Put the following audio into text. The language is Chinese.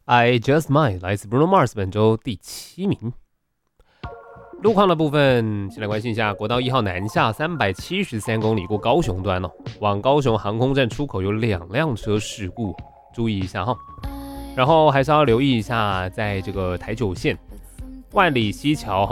I Just Might 来自 Bruno Mars 本周第7名。路况的部分，先来关心一下国道1号南下373公里过高雄段哦，往高雄航空站出口有2辆车事故，注意一下哈。然后还是要留意一下，在这个台九线万里西桥